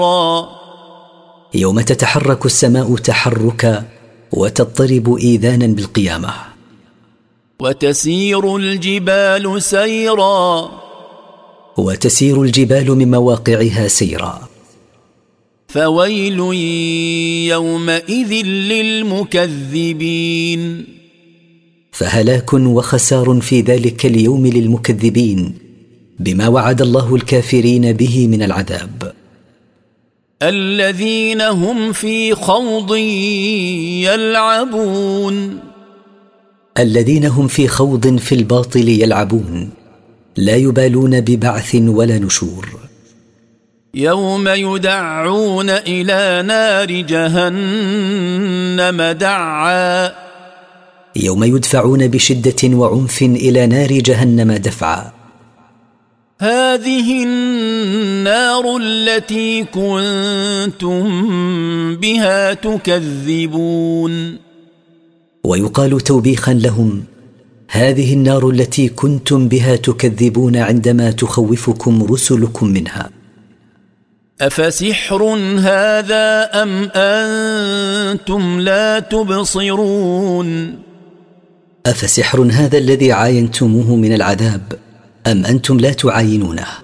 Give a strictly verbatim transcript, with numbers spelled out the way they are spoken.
يوم تتحرك السماء تحركا وتضطرب إيذانا بالقيامة. وتسير الجبال سيرا وتسير الجبال من مواقعها سيرا. فويل يومئذ للمكذبين. فهلاك وخسار في ذلك اليوم للمكذبين بما وعد الله الكافرين به من العذاب. الذين هم في خوض يلعبون. الذين هم في خوض في الباطل يلعبون لا يبالون ببعث ولا نشور. يوم يدعون إلى نار جهنم دعا. يوم يدفعون بشدة وعنف إلى نار جهنم دفعا. هذه النار التي كنتم بها تكذبون. ويقال توبيخا لهم: هذه النار التي كنتم بها تكذبون عندما تخوفكم رسلكم منها. أفسحر هذا أم أنتم لا تبصرون. أفسحر هذا الذي عاينتموه من العذاب أم أنتم لا تعاينونه؟